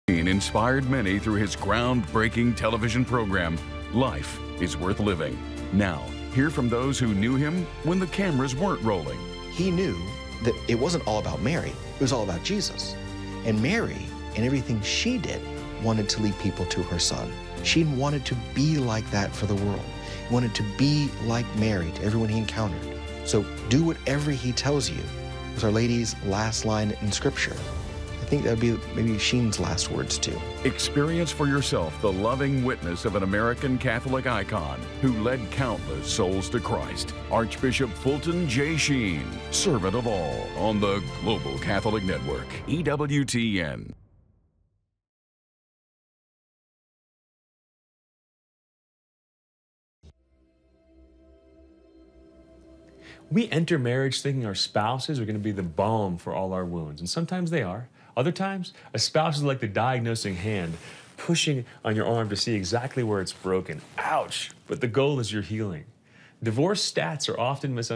Inspired many through his groundbreaking television program, Life is Worth Living. Now, hear from those who knew him when the cameras weren't rolling. He knew that it wasn't all about Mary, it was all about Jesus. And Mary, and everything she did, wanted to lead people to her son. She wanted to be like that for the world. He wanted to be like Mary to everyone he encountered. So do whatever he tells you, was Our Lady's last line in Scripture. I think that would be maybe Sheen's last words too. Experience for yourself the loving witness of an American Catholic icon who led countless souls to Christ. Archbishop Fulton J. Sheen, servant of all, on the Global Catholic Network, EWTN. We enter marriage thinking our spouses are going to be the balm for all our wounds, and sometimes they are. Other times, a spouse is like the diagnosing hand, pushing on your arm to see exactly where it's broken. Ouch! But the goal is your healing. Divorce stats are often misunderstood.